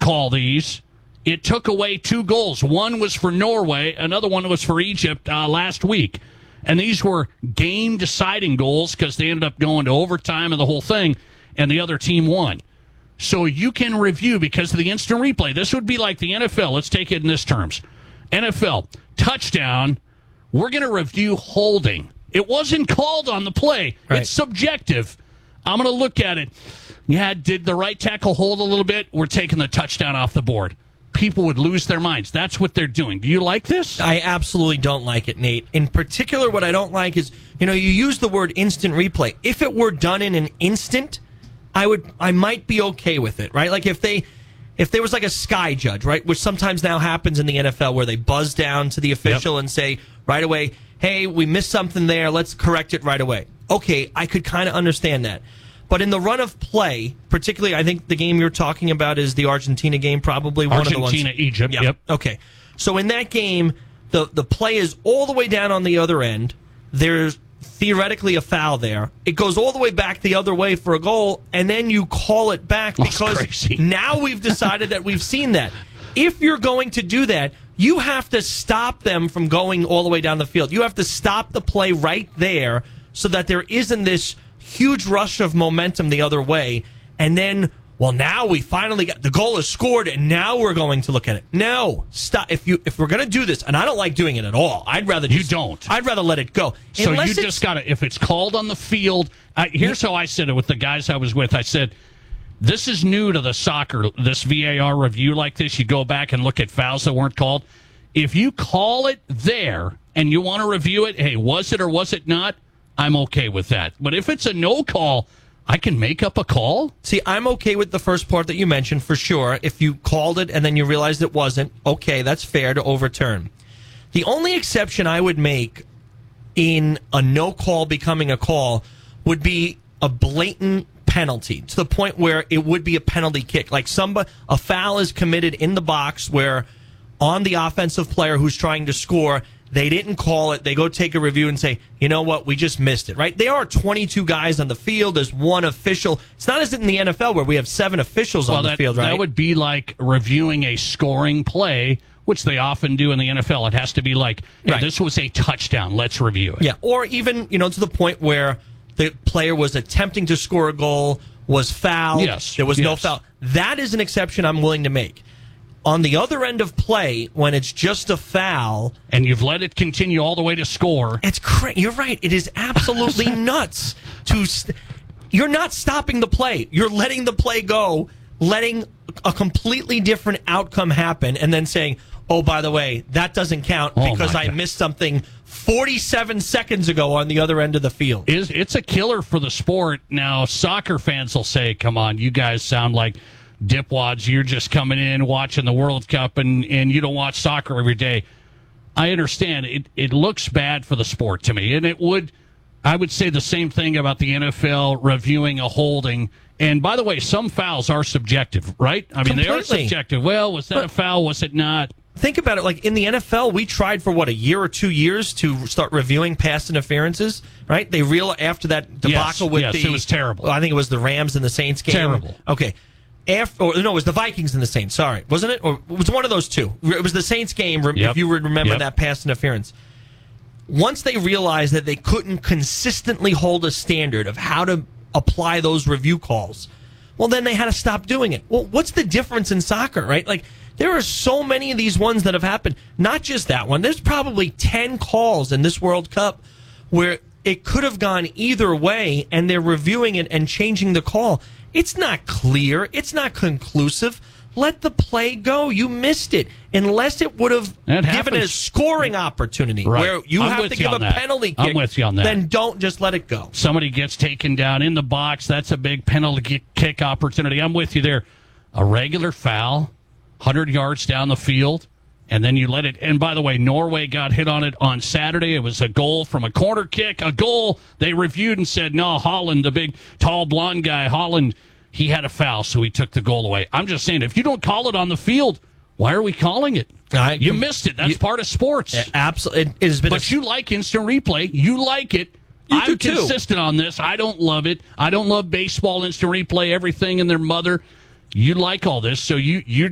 call these. It took away 2 goals. One was for Norway. Another one was for Egypt last week. And these were game-deciding goals because they ended up going to overtime and the whole thing, and the other team won. So you can review because of the instant replay. This would be like the NFL. Let's take it in this terms. NFL, touchdown, we're going to review holding. It wasn't called on the play. Right. It's subjective. I'm going to look at it. Yeah, did the right tackle hold a little bit? We're taking the touchdown off the board. People would lose their minds. That's what they're doing. Do you like this? I absolutely don't like it, Nate. In particular, what I don't like is, you use the word instant replay. If it were done in an instant, I might be okay with it, right? Like if there was like a sky judge, right, which sometimes now happens in the NFL where they buzz down to the official and say right away, hey, we missed something there, let's correct it right away. Okay, I could kind of understand that. But in the run of play, particularly, I think the game you're talking about is the Argentina game, probably one of the ones. Argentina-Egypt, yep. Okay. So in that game, the play is all the way down on the other end. There's theoretically a foul there. It goes all the way back the other way for a goal, and then you call it back because now we've decided that we've seen that. If you're going to do that, you have to stop them from going all the way down the field. You have to stop the play right there so that there isn't this huge rush of momentum the other way, and then, well, now we finally got the goal is scored, and now we're going to look at it. No, stop. If we're going to do this, and I don't like doing it at all, I'd rather let it go. So you just got to, if it's called on the field, here's how I said it with the guys I was with. I said, this is new to the soccer, this VAR review like this. You go back and look at fouls that weren't called. If you call it there and you want to review it, hey, was it or was it not? I'm okay with that. But if it's a no call, I can make up a call? See, I'm okay with the first part that you mentioned, for sure. If you called it and then you realized it wasn't, okay, that's fair to overturn. The only exception I would make in a no call becoming a call would be a blatant penalty, to the point where it would be a penalty kick. Like a foul is committed in the box where on the offensive player who's trying to score, they didn't call it. They go take a review and say, you know what, we just missed it, right? There are 22 guys on the field. There's one official. It's not as in the NFL where we have 7 officials on the field, right? That would be like reviewing a scoring play, which they often do in the NFL. It has to be like, hey, this was a touchdown. Let's review it. Yeah, or even, to the point where the player was attempting to score a goal, was fouled. Yes. There was no foul. That is an exception I'm willing to make. On the other end of play, when it's just a foul, and you've let it continue all the way to score, it's crazy. You're right. It is absolutely nuts. You're not stopping the play. You're letting the play go, letting a completely different outcome happen, and then saying, "Oh, by the way, that doesn't count because I missed something 47 seconds ago on the other end of the field." It's a killer for the sport. Now, soccer fans will say, "Come on, you guys sound like dipwads, you're just coming in watching the World Cup and you don't watch soccer every day." I understand it looks bad for the sport to me, and I would say the same thing about the NFL reviewing a holding. And by the way, some fouls are subjective, right? I mean, They are subjective. Well, was that a foul? Was it not? Think about it. Like in the NFL, we tried for a year or 2 years to start reviewing pass interferences, right? They realized after that debacle it was terrible. I think it was the Rams and the Saints game. Terrible. Okay. It was the Vikings and the Saints. Sorry, wasn't it? Or it was one of those two. It was the Saints game. If you would remember that pass interference. Once they realized that they couldn't consistently hold a standard of how to apply those review calls, well, then they had to stop doing it. Well, what's the difference in soccer, right? Like, there are so many of these ones that have happened. Not just that one. There's probably 10 calls in this World Cup where it could have gone either way, and they're reviewing it and changing the call. It's not clear. It's not conclusive. Let the play go. You missed it. Unless it would have given a scoring opportunity where you have to give a penalty kick. I'm with you on that. Then don't just let it go. Somebody gets taken down in the box. That's a big penalty kick opportunity. I'm with you there. A regular foul, 100 yards down the field, and then you let it. And by the way, Norway got hit on it on Saturday. It was a goal from a corner kick, a goal. They reviewed and said, no, Holland, the big, tall, blonde guy, Holland, he had a foul, so he took the goal away. I'm just saying, if you don't call it on the field, why are we calling it? You missed it. That's part of sports. Absolutely. But you like instant replay. You like it. I'm consistent on this. I don't love it. I don't love baseball instant replay, everything and their mother. You like all this, so you're